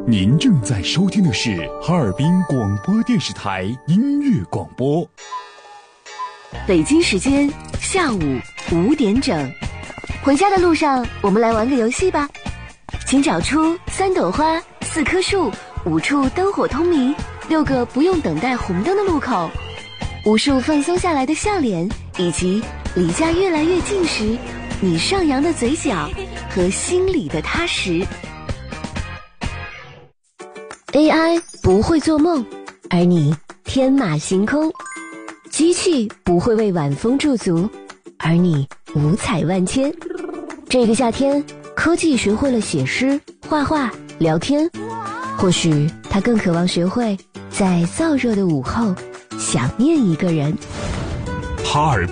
您正在收听的是哈尔滨广播电视台音乐广播。 北京时间下午5点整，回家的路上，我们来玩个游戏吧。请找出3朵花、4棵树、5处灯火通明、6个不用等待红灯的路口，无数放松下来的笑脸，以及离家越来越近时你上扬的嘴角和心里的踏实。AI 不会做梦，而你天马行空；机器不会为晚风驻足，而你五彩万千。这个夏天，科技学会了写诗、画画、聊天，或许它更渴望学会在燥热的午后想念一个人。 哈尔